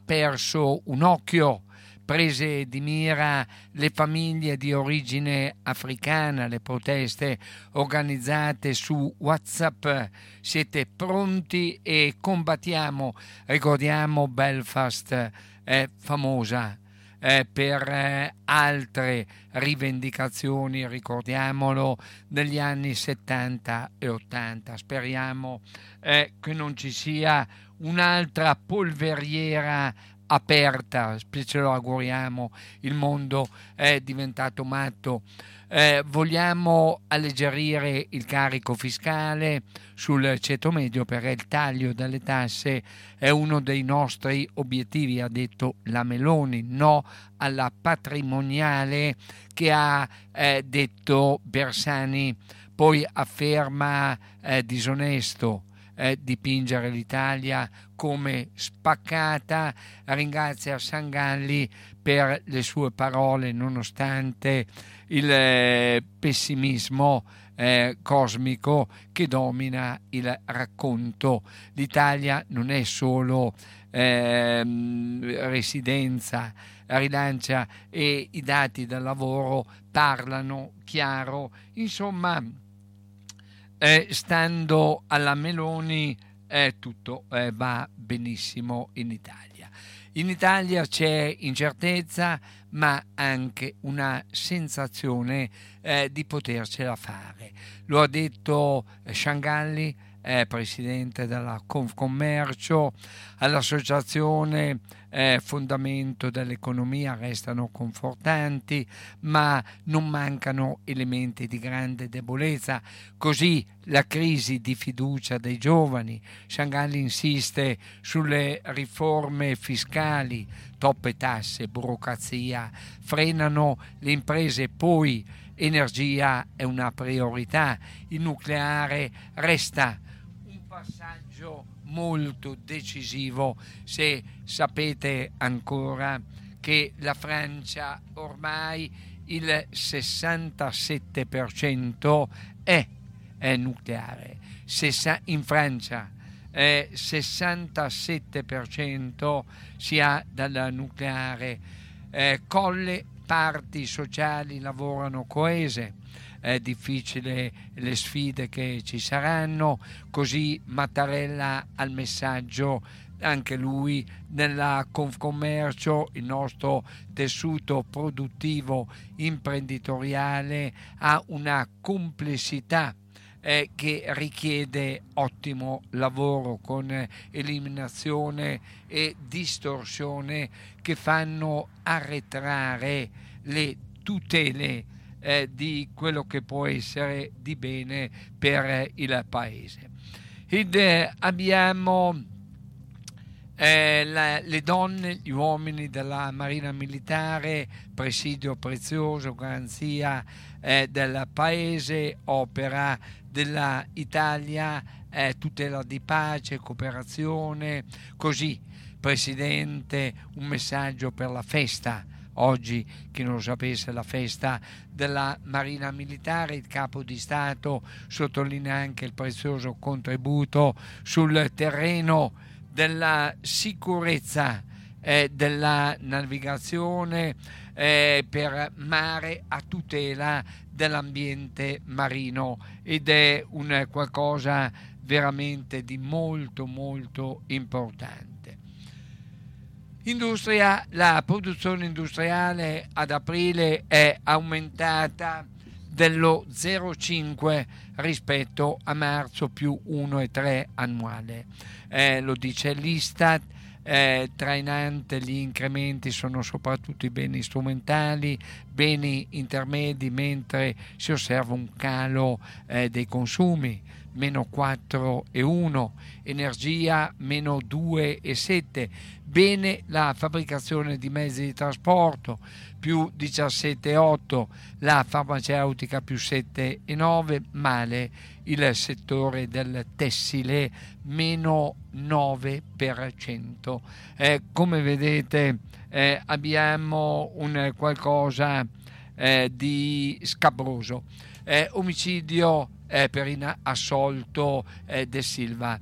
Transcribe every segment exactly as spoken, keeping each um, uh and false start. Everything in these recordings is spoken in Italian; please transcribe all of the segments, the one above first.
perso un occhio, prese di mira le famiglie di origine africana, le proteste organizzate su WhatsApp. Siete pronti e combattiamo. Ricordiamo Belfast, è famosa eh, per eh, altre rivendicazioni, ricordiamolo, negli anni settanta e ottanta. Speriamo eh, che non ci sia un'altra polveriera aperta, ce lo auguriamo, il mondo è diventato matto. Eh, vogliamo alleggerire il carico fiscale sul ceto medio, perché il taglio delle tasse è uno dei nostri obiettivi, ha detto la Meloni. No alla patrimoniale che ha eh, detto Bersani, poi afferma eh, disonesto Eh, dipingere l'Italia come spaccata. Ringrazia Sangalli per le sue parole nonostante il eh, pessimismo eh, cosmico che domina il racconto. L'Italia non è solo eh, residenza, rilancia, e i dati del lavoro parlano chiaro. Insomma, Eh, stando alla Meloni eh, tutto eh, va benissimo in Italia. In Italia c'è incertezza, ma anche una sensazione eh, di potercela fare. Lo ha detto eh, Sangalli, eh, presidente della Confcommercio. All'associazione eh, Fondamento dell'Economia restano confortanti, ma non mancano elementi di grande debolezza. Così la crisi di fiducia dei giovani. Sangalli insiste sulle riforme fiscali, troppe tasse, burocrazia, frenano le imprese. Poi energia è una priorità, il nucleare resta un passaggio molto decisivo. Se sapete ancora che la Francia ormai il sessantasette per cento è, è nucleare, Sessa, in Francia eh, sessantasette per cento si ha dal nucleare. Eh, colle, parti sociali lavorano coese. È difficile le sfide che ci saranno, così Mattarella al messaggio, anche lui nella Confcommercio. Il nostro tessuto produttivo imprenditoriale ha una complessità eh, che richiede ottimo lavoro, con eliminazione e distorsione che fanno arretrare le tutele Eh, di quello che può essere di bene per eh, il paese. Ed eh, abbiamo eh, la, le donne, gli uomini della Marina Militare, presidio prezioso, garanzia eh, del paese, opera dell'Italia, eh, tutela di pace, cooperazione. Così, Presidente, un messaggio per la festa. Oggi, chi non lo sapesse, la festa della Marina Militare. Il Capo di Stato sottolinea anche il prezioso contributo sul terreno della sicurezza, eh, della navigazione eh, per mare, a tutela dell'ambiente marino, ed è un qualcosa veramente di molto molto importante. Industria, la produzione industriale ad aprile è aumentata dello zero virgola cinque rispetto a marzo, più uno virgola tre annuale. Eh, lo dice l'Istat. Eh, trainante gli incrementi sono soprattutto i beni strumentali, beni intermedi, mentre si osserva un calo eh, dei consumi, meno quattro virgola uno, energia meno due virgola sette, bene la fabbricazione di mezzi di trasporto più diciassette virgola otto, la farmaceutica più sette virgola nove, male il settore del tessile meno nove per cento. Eh, come vedete eh, abbiamo un qualcosa eh, di scabroso. Eh, omicidio eh, per in assolto eh, De Silva.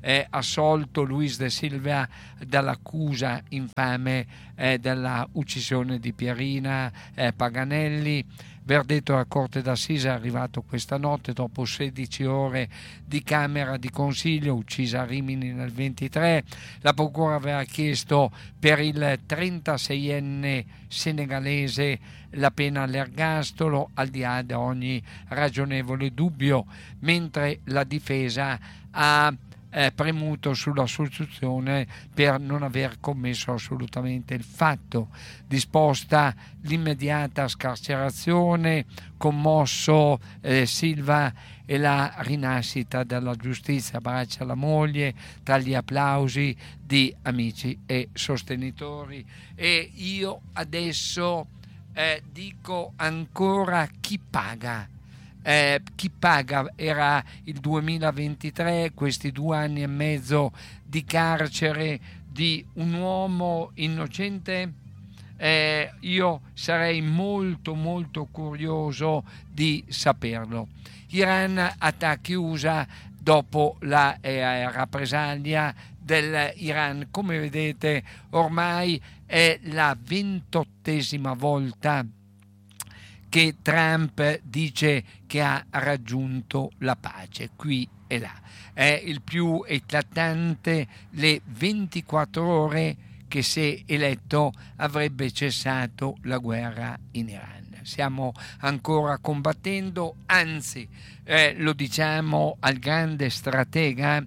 eh, assolto Luis de Silva dall'accusa infame eh, della uccisione di Pierina eh, Paganelli. Verdetto alla Corte d'Assise è arrivato questa notte dopo sedici ore di Camera di Consiglio, uccisa a Rimini nel ventitré. La Procura aveva chiesto per il trentaseienne senegalese la pena all'ergastolo al di là di ogni ragionevole dubbio, mentre la difesa ha eh, premuto sulla sostituzione per non aver commesso assolutamente il fatto. Disposta l'immediata scarcerazione, commosso eh, Silva e la rinascita della giustizia. Abbraccia la moglie tra gli applausi di amici e sostenitori. E io adesso eh, dico ancora chi paga. Eh, chi paga era il duemilaventitré, questi due anni e mezzo di carcere di un uomo innocente. Eh, io sarei molto molto curioso di saperlo. Iran attacchi U S A dopo la eh, rappresaglia dell'Iran. Come vedete ormai è la ventottesima volta che Trump dice che ha raggiunto la pace qui e là. È il più eclatante le ventiquattro ore che, se eletto, avrebbe cessato la guerra in Iran. Stiamo ancora combattendo, anzi eh, lo diciamo al grande stratega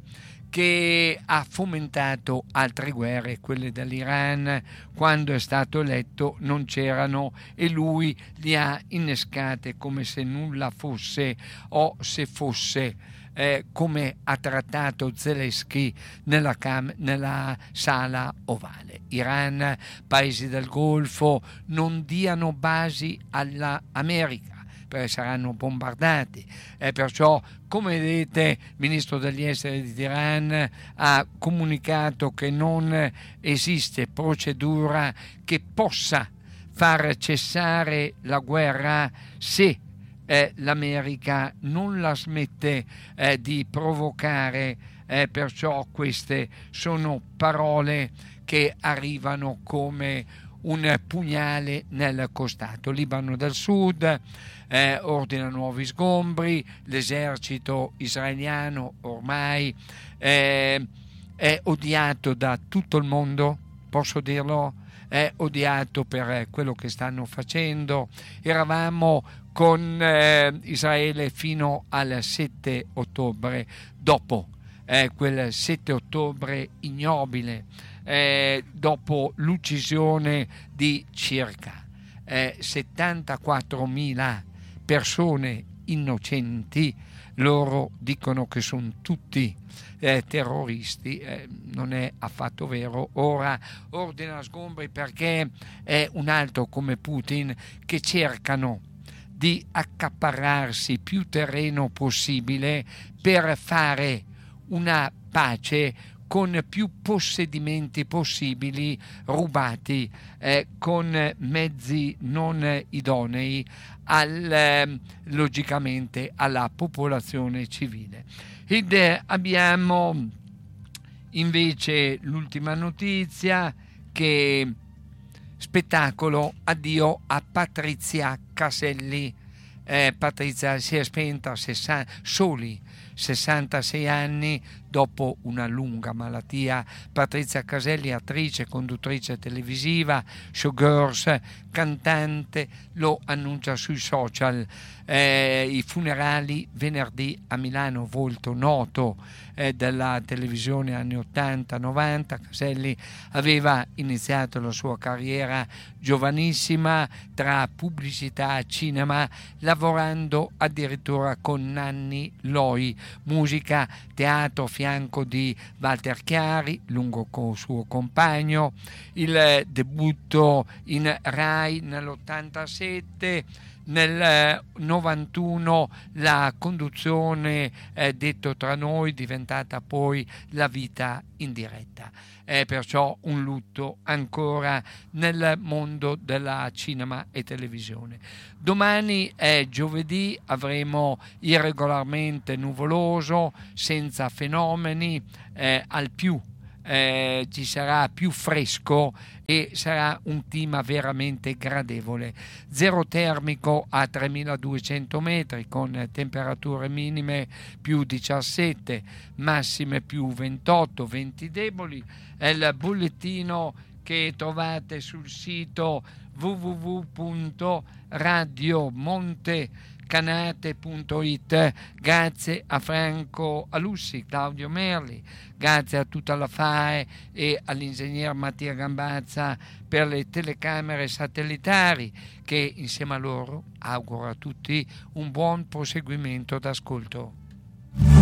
che ha fomentato altre guerre, quelle dell'Iran. Quando è stato eletto non c'erano e lui li ha innescate come se nulla fosse, o se fosse eh, come ha trattato Zelensky nella, cam- nella sala ovale. Iran, paesi del Golfo, non diano basi all'America perché saranno bombardati, e perciò, come vedete, il ministro degli esteri di Iran ha comunicato che non esiste procedura che possa far cessare la guerra se eh, l'America non la smette eh, di provocare, eh, perciò queste sono parole che arrivano come un pugnale nel costato. Libano del Sud eh, ordina nuovi sgombri, l'esercito israeliano ormai eh, è odiato da tutto il mondo, posso dirlo, è odiato per quello che stanno facendo. Eravamo con eh, Israele fino al sette ottobre, dopo eh, quel sette ottobre ignobile, Eh, dopo l'uccisione di circa eh, settantaquattromila persone innocenti. Loro dicono che sono tutti eh, terroristi, eh, non è affatto vero. Ora ordina sgombri perché è un altro come Putin che cercano di accaparrarsi più terreno possibile per fare una pace con più possedimenti possibili rubati eh, con mezzi non idonei al, eh, logicamente alla popolazione civile. Ed eh, abbiamo invece l'ultima notizia, che spettacolo, addio a Patrizia Caselli. Eh, Patrizia si è spenta a sessanta, soli sessantasei anni dopo una lunga malattia. Patrizia Caselli, attrice, conduttrice televisiva, showgirls, cantante, lo annuncia sui social. Eh, i funerali venerdì a Milano, volto noto eh, della televisione anni ottanta novanta. Caselli aveva iniziato la sua carriera giovanissima tra pubblicità e cinema, lavorando addirittura con Nanni Loi, musica, teatro, fianco di Walter Chiari, lungo con il suo compagno. Il debutto in Rai nell'ottantasette, nel eh, novantuno la conduzione, eh, detto tra noi, diventata poi la vita in diretta. È perciò un lutto ancora nel mondo della cinema e televisione. Domani è giovedì, avremo irregolarmente nuvoloso, senza fenomeni, eh, al più eh, ci sarà più fresco e sarà un clima veramente gradevole. Zero termico a tremiladuecento metri con temperature minime più diciassette, massime più ventotto, venti deboli. È il bollettino che trovate sul sito w w w punto radio monte canate punto it. Grazie a Franco Alussi, Claudio Merli, grazie a tutta la F A E e all'ingegner Mattia Gambazza per le telecamere satellitari, che insieme a loro auguro a tutti un buon proseguimento d'ascolto.